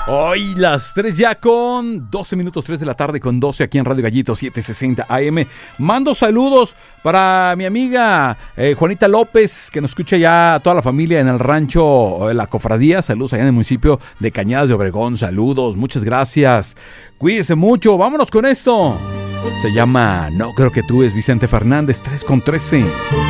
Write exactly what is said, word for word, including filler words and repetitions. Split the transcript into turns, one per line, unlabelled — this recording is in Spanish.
Hoy las tres ya con doce minutos, tres de la tarde con doce aquí en Radio Gallito setecientos sesenta A M. Mando saludos para mi amiga eh, Juanita López, que nos escucha ya toda la familia en el rancho eh, La Cofradía. Saludos allá en el municipio de Cañadas de Obregón. Saludos, muchas gracias. Cuídense mucho, vámonos con esto. Se llama No Creo Que Tú, es Vicente Fernández, tres con trece.